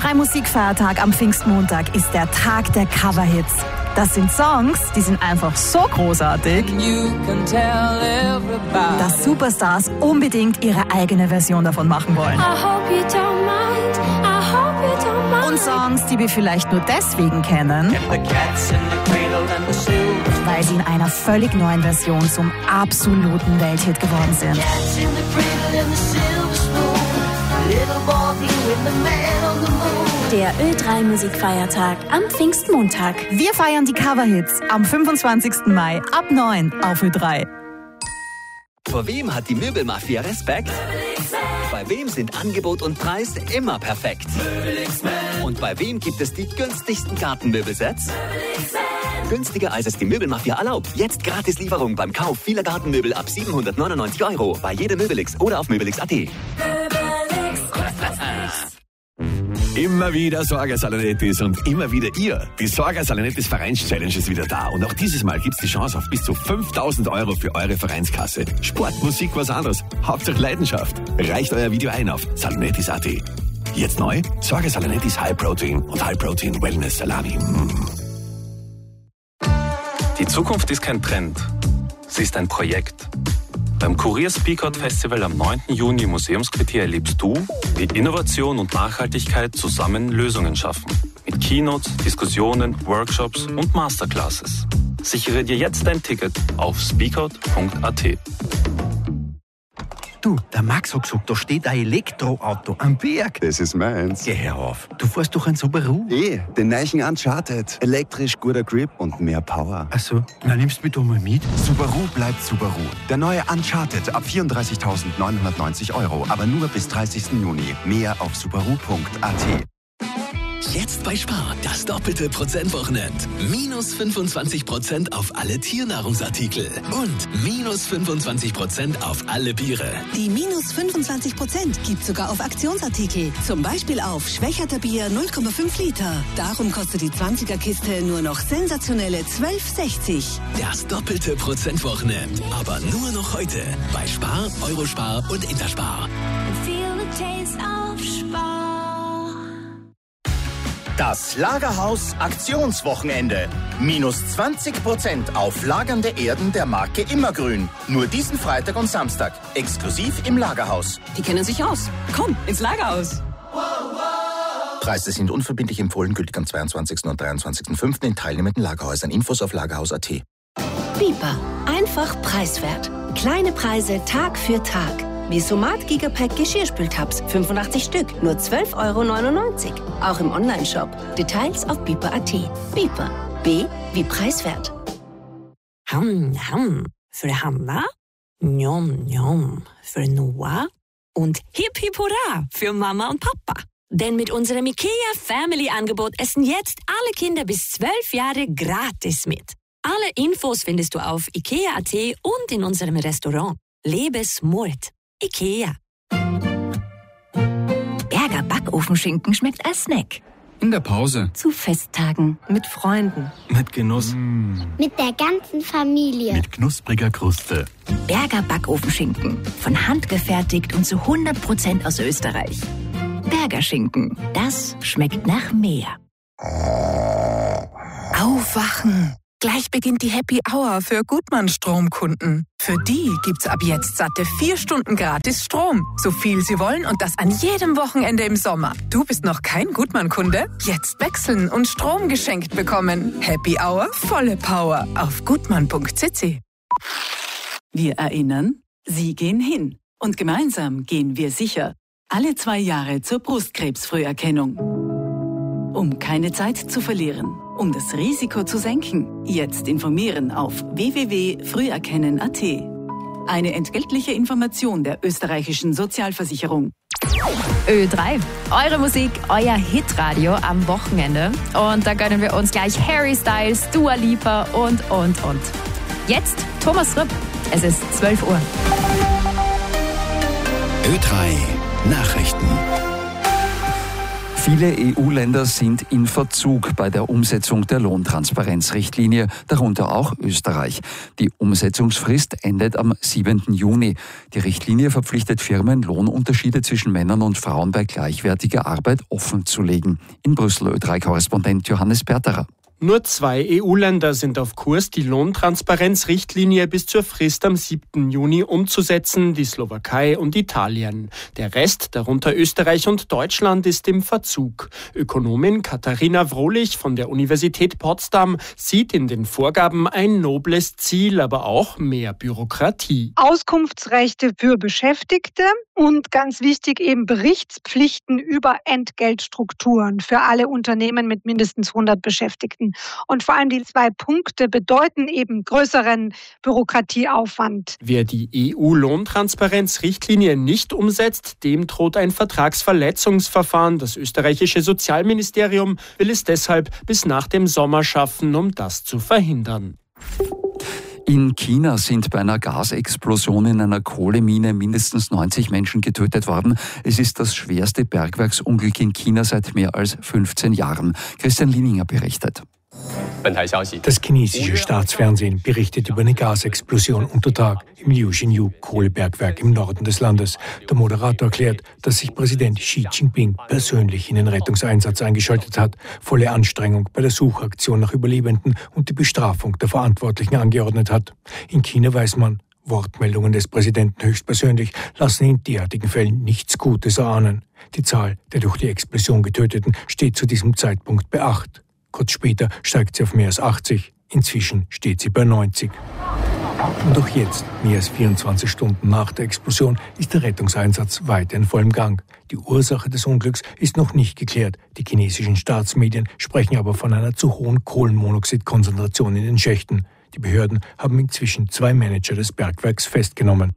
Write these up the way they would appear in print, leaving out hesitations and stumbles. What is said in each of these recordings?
Ö3 Musikfeiertag am Pfingstmontag ist der Tag der Coverhits. Das sind Songs, die sind einfach so großartig, dass Superstars unbedingt ihre eigene Version davon machen wollen. Und Songs, die wir vielleicht nur deswegen kennen, weil sie in einer völlig neuen Version zum absoluten Welthit geworden sind. Der Ö3 Musikfeiertag am Pfingstmontag. Wir feiern die Coverhits am 25. Mai ab 9 auf Ö3. Vor wem hat die Möbelmafia Respekt? Bei wem sind Angebot und Preis immer perfekt? Und bei wem gibt es die günstigsten Gartenmöbelsets? Günstiger als es die Möbelmafia erlaubt. Jetzt Gratislieferung beim Kauf vieler Gartenmöbel ab 799 € bei jedem Möbelix oder auf Möbelix.at. Immer wieder Sorga Salonettis und immer wieder ihr. Die Sorga Salonettis Vereins-Challenge ist wieder da. Und auch dieses Mal gibt's die Chance auf bis zu 5.000 € für eure Vereinskasse. Sport, Musik, was anderes. Hauptsache Leidenschaft. Reicht euer Video ein auf salonettis.at. Jetzt neu, Sorga Salonettis High Protein und High Protein Wellness Salami. Die Zukunft ist kein Trend. Sie ist ein Projekt. Beim Kurier Speakout Festival am 9. Juni im Museumsquartier erlebst du, wie Innovation und Nachhaltigkeit zusammen Lösungen schaffen. Mit Keynotes, Diskussionen, Workshops und Masterclasses. Sichere dir jetzt dein Ticket auf speakout.at. Du, der Max hat gesagt, da steht ein Elektroauto am Berg. Das ist meins. Geh her auf. Du fährst doch ein Subaru. Den neuen Uncharted. Elektrisch, guter Grip und mehr Power. Ach so, na nimmst du mich doch mal mit. Subaru bleibt Subaru. Der neue Uncharted ab 34.990 €, aber nur bis 30. Juni. Mehr auf subaru.at. Jetzt bei Spar, das doppelte Prozentwochenend. Minus 25% auf alle Tiernahrungsartikel und minus 25% auf alle Biere. Die minus 25% gibt sogar auf Aktionsartikel. Zum Beispiel auf Schwächerter Bier 0,5 Liter. Darum kostet die 20er-Kiste nur noch sensationelle 12,60. Das doppelte Prozentwochenend. Aber nur noch heute. Bei Spar, Eurospar und Interspar. Das Lagerhaus Aktionswochenende. Minus 20% auf lagernde Erden der Marke Immergrün. Nur diesen Freitag und Samstag. Exklusiv im Lagerhaus. Die kennen sich aus. Komm, ins Lagerhaus. Preise sind unverbindlich empfohlen, gültig am 22. und 23.05. in teilnehmenden Lagerhäusern. Infos auf lagerhaus.at. Biber. Einfach preiswert. Kleine Preise Tag für Tag. Wie Somat Gigapack Geschirrspültabs, 85 Stück, nur 12,99 €. Auch im Onlineshop. Details auf biper.at. Biper. B wie preiswert. Für Hanna, Njom Njom für Noah und Hip Hip Hurra für Mama und Papa. Denn mit unserem IKEA Family Angebot essen jetzt alle Kinder bis 12 Jahre gratis mit. Alle Infos findest du auf ikea.at und in unserem Restaurant. Lebe smart. IKEA. Berger Backofenschinken schmeckt als Snack. In der Pause. Zu Festtagen. Mit Freunden. Mit Genuss. Mit der ganzen Familie. Mit knuspriger Kruste. Berger Backofenschinken. Von Hand gefertigt und zu 100% aus Österreich. Berger Schinken. Das schmeckt nach mehr. Aufwachen! Gleich beginnt die Happy Hour für Gutmann-Stromkunden. Für die gibt's ab jetzt satte 4 Stunden gratis Strom. So viel sie wollen und das an jedem Wochenende im Sommer. Du bist noch kein Gutmann-Kunde? Jetzt wechseln und Strom geschenkt bekommen. Happy Hour, volle Power auf gutmann.cc. Wir erinnern, Sie gehen hin. Und gemeinsam gehen wir sicher. Alle 2 Jahre zur Brustkrebsfrüherkennung. Um keine Zeit zu verlieren, um das Risiko zu senken, jetzt informieren auf www.früherkennen.at. Eine entgeltliche Information der österreichischen Sozialversicherung. Ö3, eure Musik, euer Hitradio am Wochenende. Und da gönnen wir uns gleich Harry Styles, Dua Lipa und. Jetzt Thomas Rüpp. Es ist 12 Uhr. Ö3 Nachrichten. Viele EU-Länder sind in Verzug bei der Umsetzung der Lohntransparenzrichtlinie, darunter auch Österreich. Die Umsetzungsfrist endet am 7. Juni. Die Richtlinie verpflichtet Firmen, Lohnunterschiede zwischen Männern und Frauen bei gleichwertiger Arbeit offenzulegen. In Brüssel Ö3-Korrespondent Johannes Berterer. Nur 2 EU-Länder sind auf Kurs, die Lohntransparenzrichtlinie bis zur Frist am 7. Juni umzusetzen, die Slowakei und Italien. Der Rest, darunter Österreich und Deutschland, ist im Verzug. Ökonomin Katharina Wrohlich von der Universität Potsdam sieht in den Vorgaben ein nobles Ziel, aber auch mehr Bürokratie. Auskunftsrechte für Beschäftigte und ganz wichtig eben Berichtspflichten über Entgeltstrukturen für alle Unternehmen mit mindestens 100 Beschäftigten. Und vor allem die 2 Punkte bedeuten eben größeren Bürokratieaufwand. Wer die EU-Lohntransparenzrichtlinie nicht umsetzt, dem droht ein Vertragsverletzungsverfahren. Das österreichische Sozialministerium will es deshalb bis nach dem Sommer schaffen, um das zu verhindern. In China sind bei einer Gasexplosion in einer Kohlemine mindestens 90 Menschen getötet worden. Es ist das schwerste Bergwerksunglück in China seit mehr als 15 Jahren. Christian Lininger berichtet. Das chinesische Staatsfernsehen berichtet über eine Gasexplosion unter Tag im Liuxinyu-Kohlebergwerk im Norden des Landes. Der Moderator erklärt, dass sich Präsident Xi Jinping persönlich in den Rettungseinsatz eingeschaltet hat, volle Anstrengung bei der Suchaktion nach Überlebenden und die Bestrafung der Verantwortlichen angeordnet hat. In China weiß man, Wortmeldungen des Präsidenten höchstpersönlich lassen in derartigen Fällen nichts Gutes erahnen. Die Zahl der durch die Explosion Getöteten steht zu diesem Zeitpunkt bei 8. Kurz später steigt sie auf mehr als 80. Inzwischen steht sie bei 90. Und auch jetzt, mehr als 24 Stunden nach der Explosion, ist der Rettungseinsatz weiter in vollem Gang. Die Ursache des Unglücks ist noch nicht geklärt. Die chinesischen Staatsmedien sprechen aber von einer zu hohen Kohlenmonoxidkonzentration in den Schächten. Die Behörden haben inzwischen 2 Manager des Bergwerks festgenommen.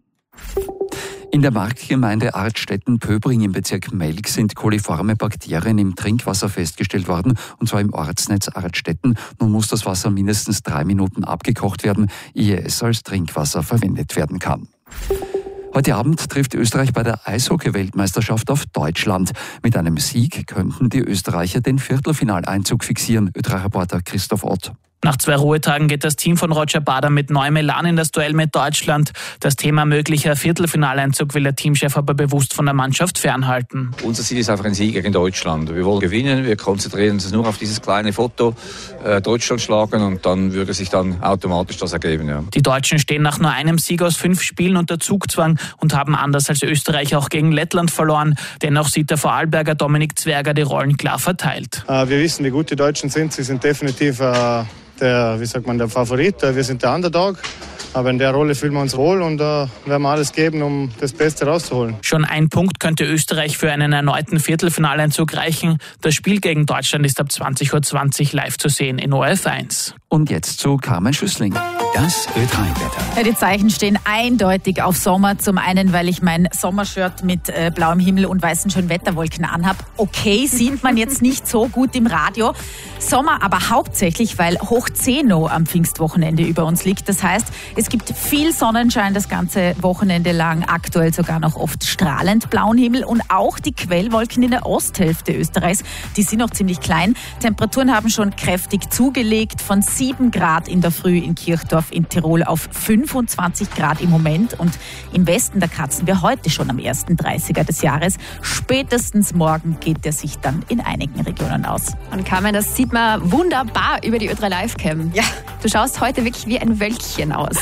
In der Marktgemeinde Artstetten-Pöbring im Bezirk Melk sind koliforme Bakterien im Trinkwasser festgestellt worden, und zwar im Ortsnetz Artstetten. Nun muss das Wasser mindestens 3 Minuten abgekocht werden, ehe es als Trinkwasser verwendet werden kann. Heute Abend trifft Österreich bei der Eishockey-Weltmeisterschaft auf Deutschland. Mit einem Sieg könnten die Österreicher den Viertelfinaleinzug fixieren, Ö3-Reporter Christoph Ott. Nach 2 Ruhetagen geht das Team von Roger Bader mit neuem Elan in das Duell mit Deutschland. Das Thema möglicher Viertelfinaleinzug will der Teamchef aber bewusst von der Mannschaft fernhalten. Unser Ziel ist einfach ein Sieg gegen Deutschland. Wir wollen gewinnen, wir konzentrieren uns nur auf dieses kleine Foto, Deutschland schlagen, und dann würde sich dann automatisch das ergeben. Ja. Die Deutschen stehen nach nur einem Sieg aus 5 Spielen unter Zugzwang und haben anders als Österreich auch gegen Lettland verloren. Dennoch sieht der Vorarlberger Dominik Zwerger die Rollen klar verteilt. Wir wissen, wie gut die Deutschen sind. Sie sind definitiv der Favorit. Wir sind der Underdog. Aber in der Rolle fühlen wir uns wohl und werden wir alles geben, um das Beste rauszuholen. Schon ein Punkt könnte Österreich für einen erneuten Viertelfinaleinzug reichen. Das Spiel gegen Deutschland ist ab 20.20 Uhr live zu sehen in ORF1. Und jetzt zu Carmen Schüssling. Das Ö3-Wetter. Ja, die Zeichen stehen eindeutig auf Sommer. Zum einen, weil ich mein Sommershirt mit blauem Himmel und weißen schönen Wetterwolken anhab. Okay, sieht man jetzt nicht so gut im Radio. Sommer aber hauptsächlich, weil Hoch 10 am Pfingstwochenende über uns liegt. Das heißt, es gibt viel Sonnenschein das ganze Wochenende lang, aktuell sogar noch oft strahlend blauen Himmel, und auch die Quellwolken in der Osthälfte Österreichs, die sind noch ziemlich klein. Temperaturen haben schon kräftig zugelegt, von 7 Grad in der Früh in Kirchdorf in Tirol auf 25 Grad im Moment, und im Westen, da kratzen wir heute schon am ersten 30er des Jahres. Spätestens morgen geht der sich dann in einigen Regionen aus. Und Carmen, das sieht man wunderbar über die Ö3 Live-Cam. Ja. Du schaust heute wirklich wie ein Wölkchen aus.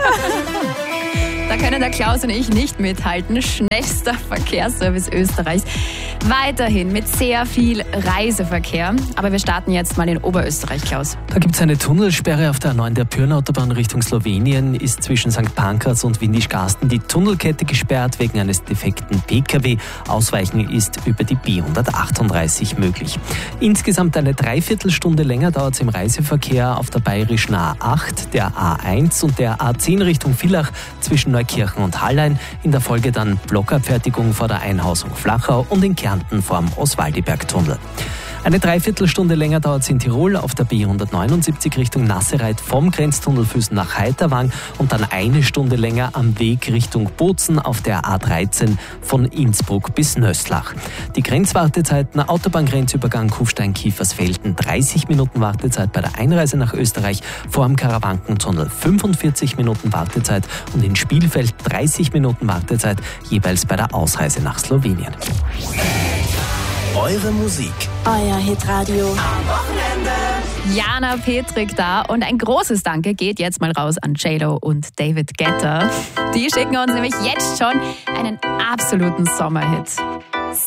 Da können der Klaus und ich nicht mithalten. Schnellster Verkehrsservice Österreichs. Weiterhin mit sehr viel Reiseverkehr. Aber wir starten jetzt mal in Oberösterreich, Klaus. Da gibt es eine Tunnelsperre auf der A9 der Pyrnautobahn Richtung Slowenien. Ist zwischen St. Pankraz und Windischgarsten die Tunnelkette gesperrt wegen eines defekten PKW. Ausweichen ist über die B138 möglich. Insgesamt eine Dreiviertelstunde länger dauert es im Reiseverkehr auf der bayerischen A8, der A1 und der A10 Richtung Villach zwischen Neukirchen und Hallein. In der Folge dann Blockabfertigung vor der Einhausung Flachau und in Kärnten vorm Oswaldiberg-Tunnel. Eine Dreiviertelstunde länger dauert es in Tirol auf der B179 Richtung Nassereit vom Grenztunnel Füssen nach Heiterwang und dann eine Stunde länger am Weg Richtung Bozen auf der A13 von Innsbruck bis Nösslach. Die Grenzwartezeiten: Autobahngrenzübergang Kufstein-Kiefersfelden 30 Minuten Wartezeit bei der Einreise nach Österreich, vor dem Karawankentunnel 45 Minuten Wartezeit und in Spielfeld 30 Minuten Wartezeit jeweils bei der Ausreise nach Slowenien. Eure Musik. Euer Hitradio. Am Wochenende. Jana Petrik da und ein großes Danke geht jetzt mal raus an J-Lo und David Guetta. Die schicken uns nämlich jetzt schon einen absoluten Sommerhit.